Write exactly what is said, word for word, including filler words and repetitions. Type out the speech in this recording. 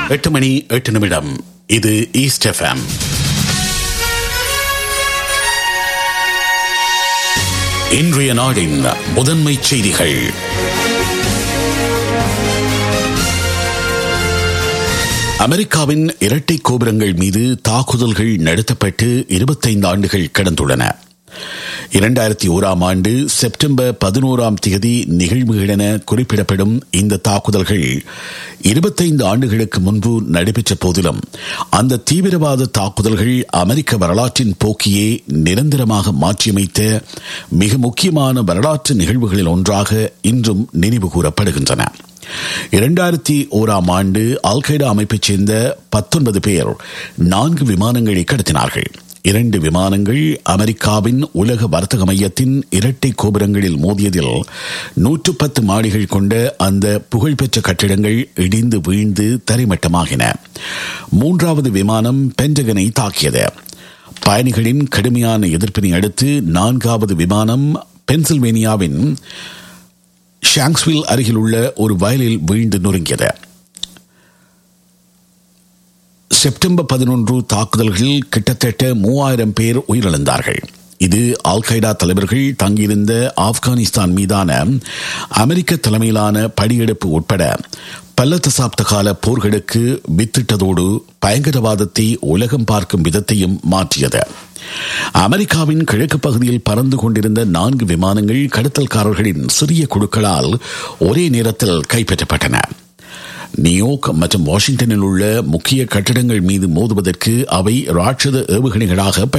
எட்டு மணி எட்டு நிமிடம். இது ஈஸ்ட் எஃப்எம். இன்றைய நாடின் முதன்மை செய்திகள். அமெரிக்காவின் இரட்டை கோபுரங்கள் மீது தாக்குதல்கள் நடத்தப்பட்டு இருபத்தைந்து ஆண்டுகள் கடந்துள்ளன. இரண்டாயிரத்தி ஓராம் ஆண்டு செப்டம்பர் பதினோராம் தேதி நிகழ்வுகள் என குறிப்பிடப்படும் இந்த தாக்குதல்கள் இருபத்தைந்து ஆண்டுகளுக்கு முன்பு நடைபெற்ற போதிலும் அந்த தீவிரவாத தாக்குதல்கள் அமெரிக்க வரலாற்றின் போக்கியே நிரந்தரமாக மாற்றியமைத்த மிக முக்கியமான வரலாற்று நிகழ்வுகளில் ஒன்றாக இன்றும் நினைவு கூறப்படுகின்றன. இரண்டாயிரத்தி ஓராம் ஆண்டு அல் கய்டா அமைப்பைச் சேர்ந்த பத்தொன்பது பேர் நான்கு விமானங்களை கடத்தினார்கள். இரண்டு விமானங்கள் அமெரிக்காவின் உலக வர்த்தக மையத்தின் இரட்டை கோபுரங்களில் மோதியதில் நூற்று பத்து மாடிகள் கொண்ட அந்த புகழ்பெற்ற கட்டிடங்கள் இடிந்து வீழ்ந்து தரைமட்டமாகின. மூன்றாவது விமானம் பென்டகனை தாக்கியது. பயணிகளின் கடுமையான எதிர்ப்பினை அடுத்து நான்காவது விமானம் பென்சில்வேனியாவின் ஷாங்க்ஸ்வில் அருகில் உள்ள ஒரு வயலில் வீழ்ந்து நொறுங்கியது. செப்டம்பர் பதினொன்று தாக்குதல்களில் கிட்டத்தட்ட மூவாயிரம் பேர் உயிரிழந்தார்கள். இது அல் கய்டா தலைவர்கள் தங்கியிருந்த ஆப்கானிஸ்தான் மீதான அமெரிக்க தலைமையிலான படியெடுப்பு உட்பட பல தசாப்த கால போர்களுக்கு வித்திட்டதோடு பயங்கரவாதத்தை உலகம் பார்க்கும் விதத்தையும் மாற்றியது. அமெரிக்காவின் கிழக்கு பகுதியில் பறந்து கொண்டிருந்த நான்கு விமானங்கள் கடத்தல்காரர்களின் சிறிய குழுக்களால் ஒரே நேரத்தில் கைப்பற்றப்பட்டன. நியூயார்க் மற்றும் வாஷிங்டனில் உள்ள முக்கிய கட்டிடங்கள் மீது மோதுவதற்கு அவை ராட்சத ஏவுகணைகளாக